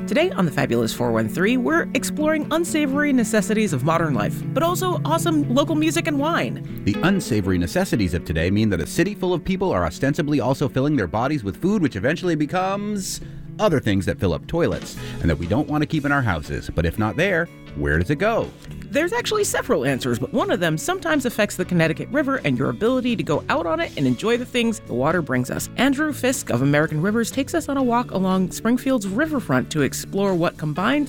Today on the Fabulous 413, we're exploring unsavory necessities of modern life, but also awesome local music and wine. The unsavory necessities of today mean that a city full of people are ostensibly also filling their bodies with food, which eventually becomes other things that fill up toilets, and that we don't want to keep in our houses. But if not there, where does it go? There's actually several answers, but one of them sometimes affects the Connecticut River and your ability to go out on it and enjoy the things the water brings us. Andrew Fisk of American Rivers takes us on a walk along Springfield's riverfront to explore what combined